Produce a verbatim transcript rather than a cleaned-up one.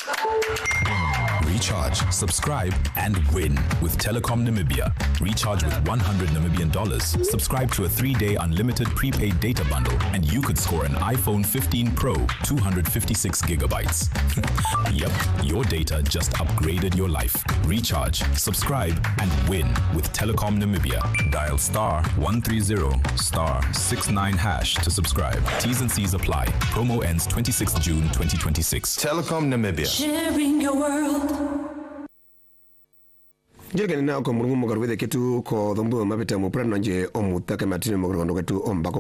Recharge, subscribe, and win with Telecom Namibia. Recharge with one hundred Namibian dollars. Subscribe to a three-day unlimited prepaid data bundle, and you could score an iPhone fifteen Pro, two hundred fifty-six gigabytes. Yep, your data just upgraded your life. Recharge, subscribe, and win with Telecom Namibia. Dial star one three zero star six nine hash to subscribe. T's and C's apply. Promo ends twenty-sixth of June twenty twenty-six. Telecom Namibia. Sharing your world. Jega ni na ko murungu mogarwede ketu ko dombo mabeta mo prano nje omutaka matine mogarwando ketu ombako